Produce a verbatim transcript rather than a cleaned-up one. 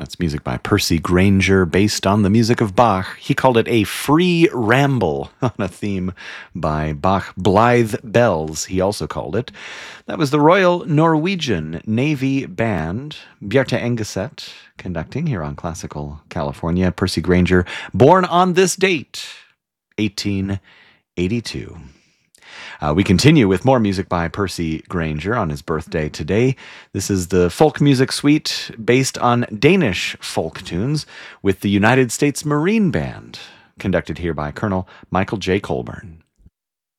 That's music by Percy Grainger, based on the music of Bach. He called it a free ramble on a theme by Bach. Blithe Bells, he also called it. That was the Royal Norwegian Navy Band, Bjarte Engeset, conducting here on Classical California. Percy Grainger, born on this date, eighteen eighty-two. Uh, we continue with more music by Percy Grainger on his birthday today. This is the folk music suite based on Danish folk tunes with the United States Marine Band, conducted here by Colonel Michael J. Colburn.